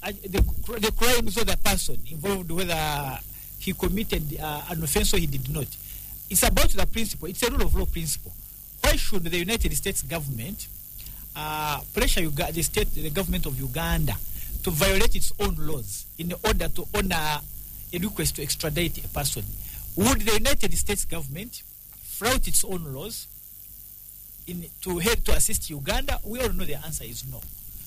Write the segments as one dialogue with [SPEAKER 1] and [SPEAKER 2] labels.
[SPEAKER 1] the crimes of the person involved, whether he committed an offense or he did not. It's about the principle. It's a rule of law principle. Why should the United States government pressure the government of Uganda to violate its own laws in order to honor a request to extradite a person? Would the United States government flout its own laws to help to assist Uganda? We all know the answer is no.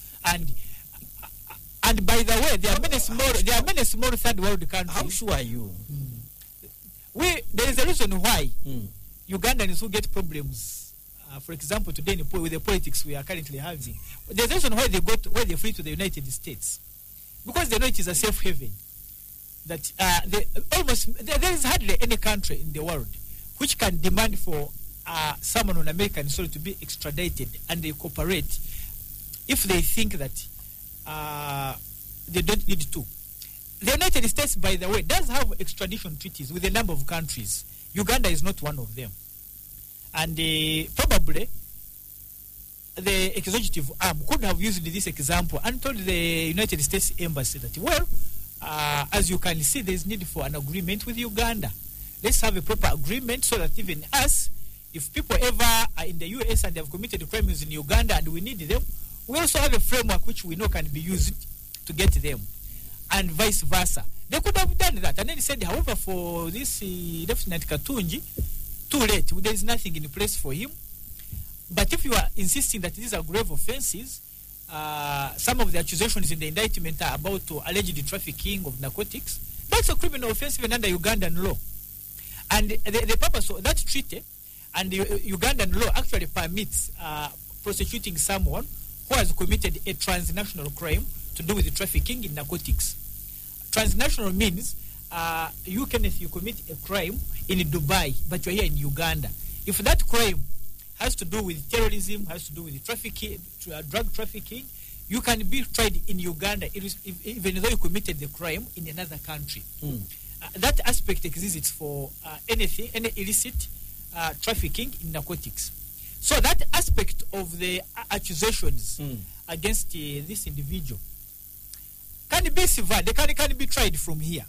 [SPEAKER 1] And by the way, there are many small third world countries.
[SPEAKER 2] How sure are you?
[SPEAKER 1] There is a reason why Ugandans who get problems. For example, today with the politics we are currently having, there's a reason why they flee to the United States, because they know it is a safe haven. That there is hardly any country in the world which can demand for someone on American soil to be extradited and they cooperate if they think that they don't need to. The United States, by the way, does have extradition treaties with a number of countries. Uganda is not one of them. And probably the executive arm could have used this example and told the United States Embassy that, well, as you can see, there is need for an agreement with Uganda. Let's have a proper agreement so that even us, if people ever are in the US and they have committed crimes in Uganda and we need them, we also have a framework which we know can be used to get them, and vice versa. They could have done that. And then he said, however, for this Lieutenant Katunji, too late. There is nothing in place for him. But if you are insisting that these are grave offenses, some of the accusations in the indictment are about alleged trafficking of narcotics, that's a criminal offense even under Ugandan law. And the purpose of that treaty and the Ugandan law actually permits prosecuting someone who has committed a transnational crime to do with trafficking in narcotics. Transnational means you commit a crime in Dubai, but you're here in Uganda. If that crime has to do with terrorism, has to do with trafficking, drug trafficking, you can be tried in Uganda even though you committed the crime in another country. That aspect exists for any illicit trafficking in narcotics. So that aspect of the accusations against this individual can be severe. They can be tried from here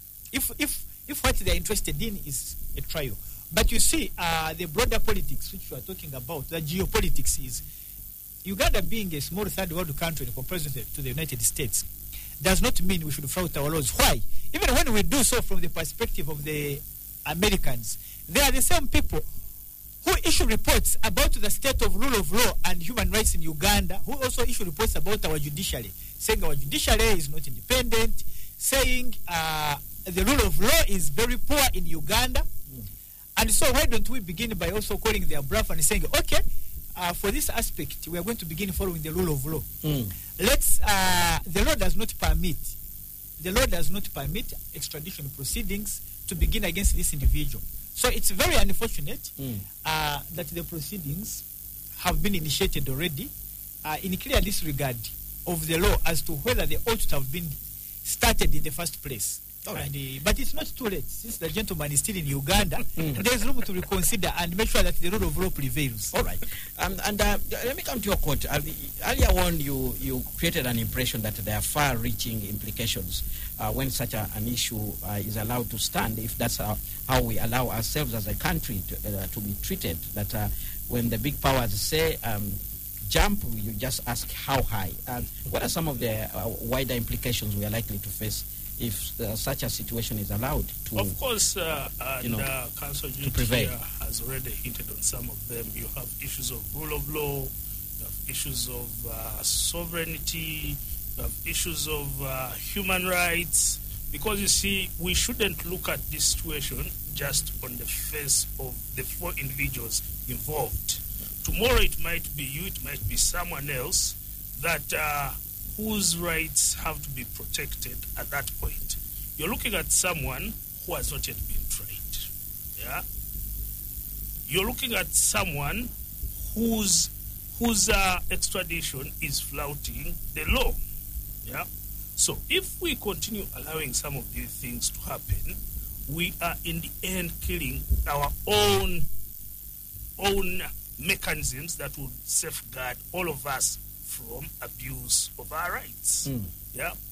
[SPEAKER 1] if what they are interested in is a trial. But you see, the broader politics which you are talking about, the geopolitics is Uganda being a small third world country in comparison to the United States does not mean we should flout our laws. Why? Even when we do so from the perspective of the Americans, they are the same people who issue reports about the state of rule of law and human rights in Uganda, who also issue reports about our judiciary, saying our judiciary is not independent, saying the rule of law is very poor in Uganda. And so why don't we begin by also calling their bluff and saying, okay, for this aspect, we are going to begin following the rule of law. The law does not permit extradition proceedings to begin against this individual. So it's very unfortunate that the proceedings have been initiated already in clear disregard of the law as to whether they ought to have been started in the first place. Right. But it's not too late. Since the gentleman is still in Uganda, there's room to reconsider and make sure that the rule of law prevails.
[SPEAKER 2] All right. Let me come to your quote. Earlier on, you created an impression that there are far-reaching implications when such an issue is allowed to stand, if that's how we allow ourselves as a country to be treated, that when the big powers say jump, you just ask how high. What are some of the wider implications we are likely to face if such a situation is allowed to,
[SPEAKER 3] of course, Council Judge has already hinted on some of them. You have issues of rule of law, you have issues of sovereignty, you have issues of human rights, because you see, we shouldn't look at this situation just on the face of the four individuals involved. Tomorrow it might be you, it might be someone else that whose rights have to be protected at that point. You're looking at someone who has not yet been tried. Yeah? You're looking at someone whose extradition is flouting the law. Yeah? So if we continue allowing some of these things to happen, we are in the end killing our own mechanisms that would safeguard all of us from abuse of our rights. Yeah.